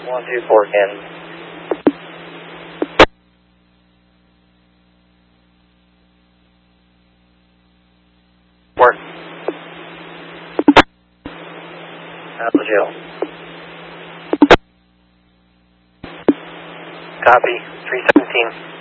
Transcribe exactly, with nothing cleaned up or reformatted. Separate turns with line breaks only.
one two four Canton. Work. Out of the jail. Copy. three seventeen.